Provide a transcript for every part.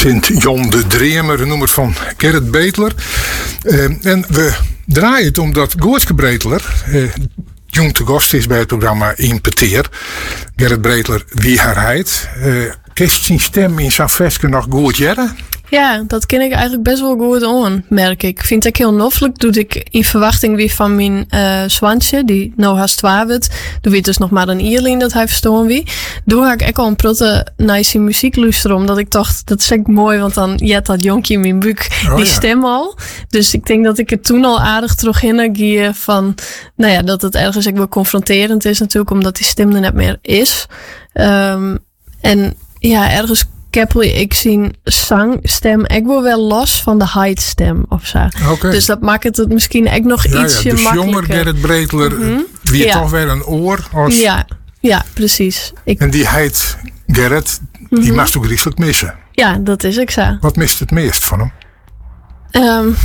Sint-Jon de Dreamer, noem het van Gerrit Beetler. En we draaien het omdat Goortske Beetler jong te gast is bij het programma Impeteer. Gerrit Beetler, wie herheid. Kist zijn stem in zijn veske nog goed jaren? Ja, dat ken ik eigenlijk best wel goed aan, merk ik. Vind ik heel noffelijk. Doe ik in verwachting weer van mijn Swantje, die nou haast 12 wordt. Doe ik dus nog maar een ierling dat hij verstaan wie. Doe ik ook al een protte nice muziek luisteren, omdat ik dacht, dat is echt mooi, want dan jet dat jonkje in mijn buik die stem al. Dus ik denk dat ik het toen al aardig terug in van, nou ja, dat het ergens ook wel confronterend is natuurlijk, omdat die stem er net meer is. En ja, ergens ik zie zangstem ik wil wel los van de heidstem of zo. Okay. Dus dat maakt het misschien echt nog ietsje dus makkelijker. Jonger Gerrit Beetler, wie toch weer een oor als... Ja, precies. En die heid Gerrit, die mag toch rieselijk missen? Ja, dat is ik zo. Wat mist het meest van hem?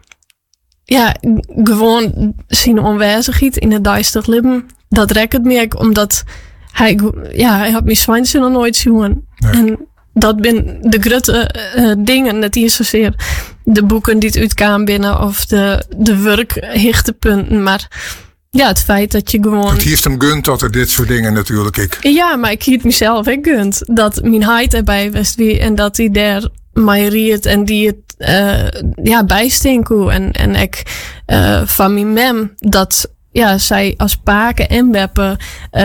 Gewoon zijn onwijzigheid in het duister leven. Dat rekt het meer omdat hij had mijn Zwijntje nog nooit zien. Nee. En dat zijn de grote dingen. Het is zozeer de boeken die het uitkwamen binnen of de werkhichtepunten. Maar ja, het feit dat je gewoon... Het hiest hem gunt dat er dit soort dingen natuurlijk Ja, maar ik hield mezelf ook gunt. Dat mijn heid erbij was wie en dat hij daar mij riet en die het bijstinken. En ik van mijn mem dat... Ja, zij als Paken en Beppe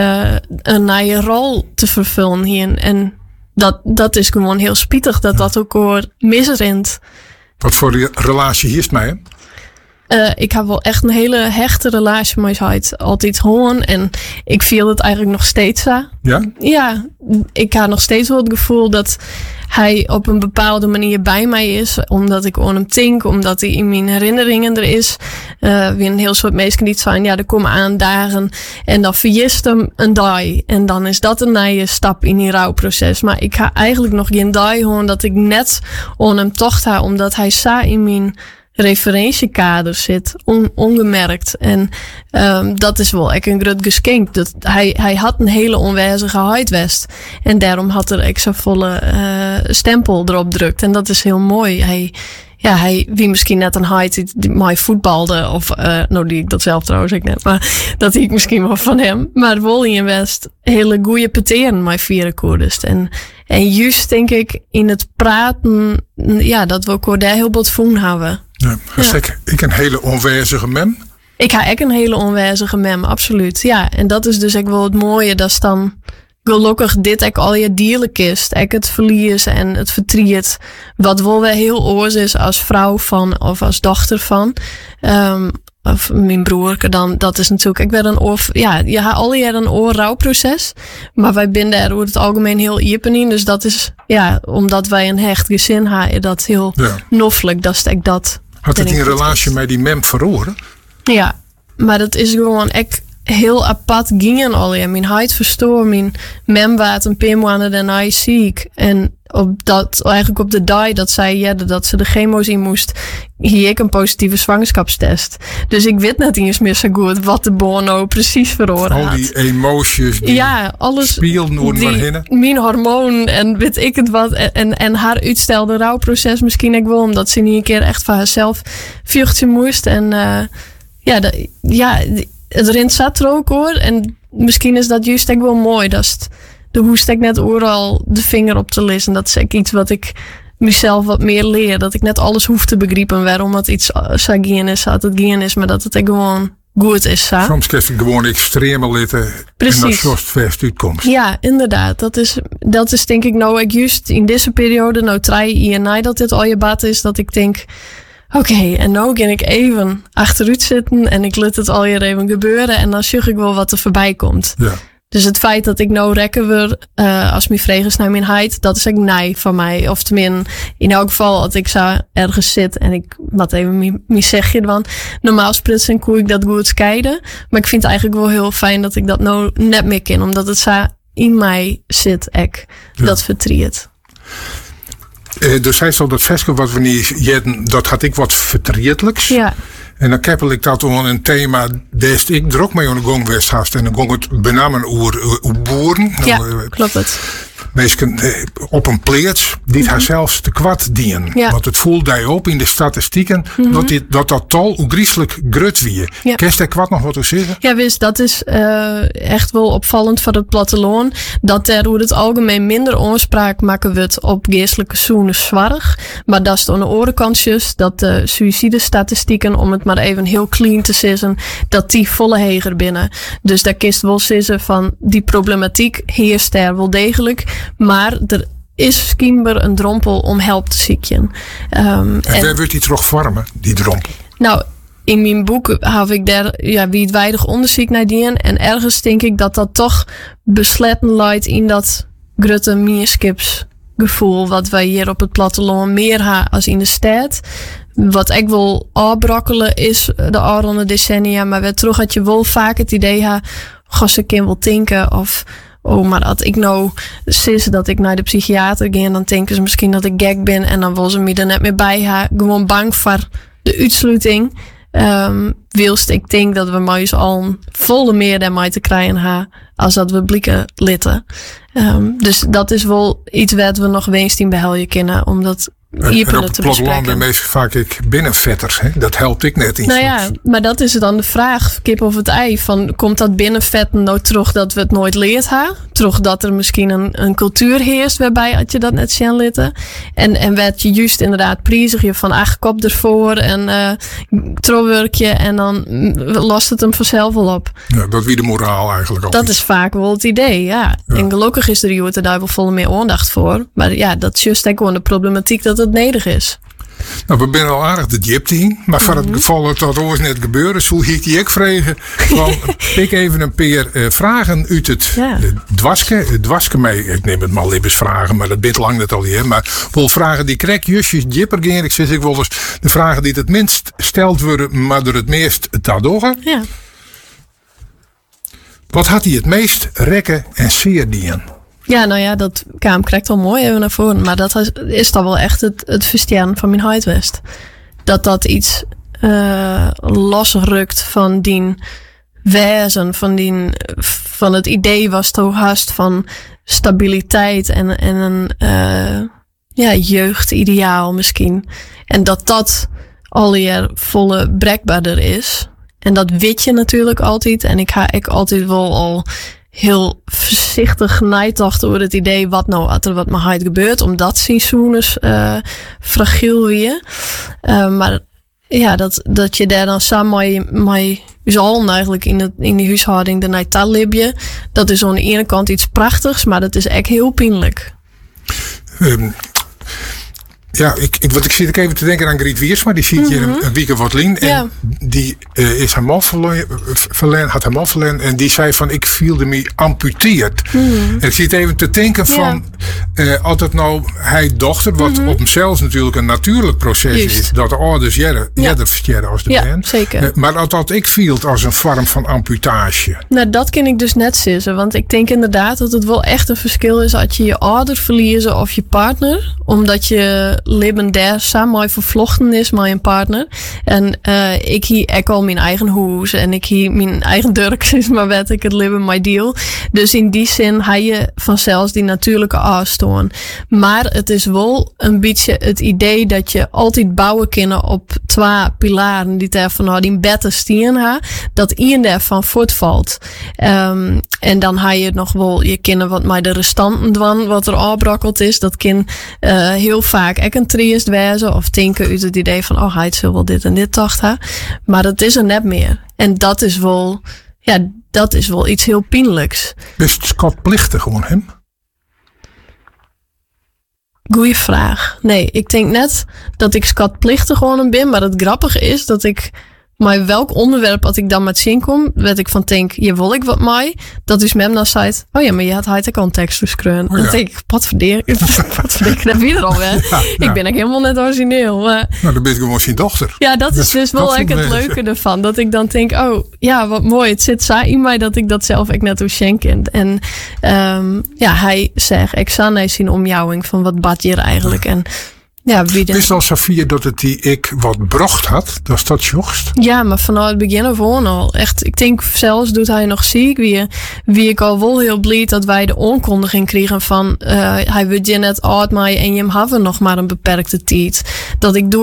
een nieuwe rol te vervullen hier. En dat is gewoon heel spietig dat ook hoor misrent. Wat voor relatie hier is mij? Ik heb wel echt een hele hechte relatie met hij altijd gewoon. En ik viel het eigenlijk nog steeds aan. Ja? Ja, ik had nog steeds wel het gevoel dat hij op een bepaalde manier bij mij is. Omdat ik aan hem denk. Omdat hij in mijn herinneringen er is. Weer een heel soort mensen die zijn. Ja, er komen aan dagen. En dan verjist hem een dag. En dan is dat een nieuwe stap in die rouwproces. Maar ik ga eigenlijk nog geen dag gewoon dat ik net aan hem tocht ha. Omdat hij in mijn referentiekader zit, ongemerkt. En dat is wel echt een groot geschenk. Dat hij had een hele onwijzige huidwest. En daarom had er echt zo'n volle stempel erop drukt. En dat is heel mooi. Hij wie misschien net een huid die mij voetbalde. Of, die ik dat zelf trouwens ik net. Maar dat ik misschien wel van hem. Maar wel in West hele goede peteren mij vieren koerdest. En juist denk ik in het praten, ja, dat we ook daar heel wat van hebben. Ja, ik een hele onwijzige mem. Ik ga echt een hele onwijzige mem, absoluut. Ja, en dat is dus ook wel het mooie. Dat is dan gelukkig dit ook al je dierlijk is. Ook het verlies en het verdriet. Wat wel weer heel oors is als vrouw van of als dochter van. Of mijn broer dan, dat is natuurlijk ook weer een oor. Ja, je hebt al jaar een oorrouwproces. Maar wij zijn daar over het algemeen heel iepen in. Dus dat is, ja, omdat wij een hecht gezin hebben, dat heel noffelijk. Dat is echt dat. Had het in relatie met die mem verloren? Ja, maar dat is gewoon echt heel apart gingen al. Ja. Mijn huid verstoor, mijn mem was een paar maanden daarna ziek. En eigenlijk op de dag dat zij dat ze de chemo's in moest, hier ik een positieve zwangerschapstest. Dus ik weet net eens meer zo goed wat de bono precies verloren had. Al die emoties die alles speelden door maar heen. Mijn hormoon en weet ik het wat. En haar uitstelde rouwproces misschien ook wel, omdat ze niet een keer echt van haarzelf vluchten moest. En het rent zat er ook hoor. En misschien is dat juist ook wel mooi. Dat is de hoest ik net overal de vinger op te lezen. Dat is ook iets wat ik mezelf wat meer leer. Dat ik net alles hoef te begrijpen waarom het iets sagien is, dat het geen is, maar dat het ook gewoon goed is. Sa. Soms krijg je gewoon extreme litten. Precies. En dat zoals het verst uitkomt. Ja, inderdaad. Dat is denk ik nou ook juist in deze periode, nou 3 jaar dat dit al je bad is, dat ik denk, oké, en nou ga ik even achteruit zitten en ik laat het al hier even gebeuren en dan zie ik wel wat er voorbij komt. Ja. Dus het feit dat ik nou rekken wil, als mijn vreugdes naar mijn heid, dat is ook nee van mij. Of tenminste, in elk geval, als ik zo ergens zit en ik wat even mijn zegje dan. Normaal spritsen koe ik dat goed scheiden. Maar ik vind het eigenlijk wel heel fijn dat ik dat nou net meer ken. Omdat het zo in mij zit, dat verdriet. Dus hij zal dat verskel wat we niet jedden, dat had ik wat verdrietelijks. Ja. En dan keppel ik dat om een thema, dat ik druk mee aan de gong west hast. En dan gong het benamen over boeren. Ja, klopt het. mensen op een plaats die haar zelfs te kwad dienen. Ja. Want het voelt daar op in de statistieken dat tal ugrieselijk grut wie. Ja. Kerst daar kwad nog wat te zeggen? Ja, wist, dat is echt wel opvallend voor het platteland. Dat er over het algemeen minder onspraak maken wordt op geestelijke zoenen zwarig. Maar dat is aan de andere kantjes dat de suïcidestatistieken, om het maar even heel clean te zeggen, dat die volle heger binnen. Dus daar kist wel zeggen van die problematiek heerst er wel degelijk. Maar er is schijnbaar een drompel om help te zieken. En waar wordt die terug vormen, die drompel? Nou, in mijn boek heb ik daar wie het weinig onderzoek naar dien. En ergens denk ik dat toch besletten leidt in dat grote meerskipsgevoel wat wij hier op het platteland meer hebben als in de stad. Wat ik wil afbrokkelen is de oude decennia, maar weer terug had je wel vaak het idee goh, ik kan wel denken of maar als ik nou sinds dat ik naar de psychiater ging, dan denken ze misschien dat ik gek ben en dan wil ze me er net meer bij haar. Gewoon bang voor de uitsluiting. Wilst ik denk dat we maar al een volle meer dan mij te krijgen hebben als dat we blikken litten. Dus dat is wel iets wat we nog eens in behelden kunnen, omdat en op het platteland ben meestal vaak ik binnenvetters. Hè? Dat helpt ik net in. Nou ja, maar dat is dan de vraag, kip of het ei. Van, komt dat binnenvetten nou terug dat we het nooit leerd hebben? Terug dat er misschien een cultuur heerst waarbij had je dat net zien litten. En werd je juist inderdaad prijzig je van kop ervoor en trouwwerkje en dan lost het hem vanzelf wel op. Ja, dat wie de moraal eigenlijk al. Dat is vaak wel het idee, ja. En gelukkig is er hier daar wel volle meer aandacht voor. Maar ja, dat is juist gewoon de problematiek dat het nedig is. Nou, we zijn al aardig de diepte in. Maar voor het geval dat dat ooit net gebeuren, zo hiet die ik vragen. Van, pik even een paar vragen uit het dwaske mij. Ik neem het maar lippes vragen, maar dat bent lang net al hier. Maar wel vragen die krijg justjes dieper gaan. Ik zeg ik wel eens de vragen die het minst steld worden, maar door het meest tadogen. Ja. Wat had hij het meest rekken en zeer dien? Ja, nou ja, dat kwam krijgt al mooi even naar voren. Maar dat is dan wel echt het verstijn van mijn huidwest. Dat iets losrukt van die wezen, van het idee was toch haast van stabiliteit en een jeugdideaal misschien. En dat alweer volle brekbaarder is. En dat weet je natuurlijk altijd. En ik altijd wel al heel voorzichtig nagedacht over het idee wat nou als er wat met mij gebeurt, omdat seizoens fragiel weer. Maar ja, dat je daar dan samen met z'n eigenlijk in die huishouding de natal libje, dat is aan de ene kant iets prachtigs, maar dat is echt heel pijnlijk. Ja, ik zit ook even te denken aan Griet Wiersma. Die ziet hier een week of wat lien. En die is haar man had haar man verlenen. En die zei van, ik voelde me amputeerd. En ik zit even te denken van, altijd nou hij dochter, wat op hemzelf natuurlijk een natuurlijk proces is. Dat de ouders jeder versterren als de band. Zeker. Maar dat ik voelt als een vorm van amputage. Nou, dat kan ik dus net zeggen. Want ik denk inderdaad dat het wel echt een verschil is als je ouder verliezen of je partner. Omdat je leven daar samen vervlochten is met een partner. En ik hier al mijn eigen huis en ik hier mijn eigen durk is maar weet ik het leven my deal. Dus in die zin heb je vanzelfs die natuurlijke afstoon. Maar het is wel een beetje het idee dat je altijd bouwen kunnen op twee pilaren die daarvan die beter stien ha, dat één daarvan voortvalt. En dan heb je nog wel je kinderen wat met de restanten doen wat er afbrokkeld is. Dat kan heel vaak ook een triest wezen of denken uit het idee van hij zal wel dit en dit dacht ha. Maar dat is er net meer. En dat is wel iets heel pijnlijks. Best schatplichtig gewoon hem? Goeie vraag. Nee, ik denk net dat ik schatplichtig gewoon ben, maar het grappige is dat ik maar welk onderwerp als ik dan met zin kom, weet ik van denk, je wil ik wat mij, dat is mem dan zei, oh ja, maar je had hij de context dus kreun. Dan denk ik, wat verdeer dat weer al hè. Ik ben ook helemaal net origineel. Maar nou, dan ben ik gewoon zijn dochter. Ja, dat is dus wel echt het leuke ervan. Dat ik dan denk, oh ja, wat mooi. Het zit zo in mij dat ik dat zelf ook net hoe schenken. En hij zegt, ik zal niet zien omjouwing van wat bad je er eigenlijk. En Ja, wie Wist al Safia dat het die ik wat brocht had? Dat is dat jochst? Ja, maar vanaf het begin af aan al. Echt, ik denk zelfs doet hij nog ziek. Wie ik al wel heel blij dat wij de aankondiging kregen van hij wil je net oud maaien en je hem hebben nog maar een beperkte tijd. Dat ik doe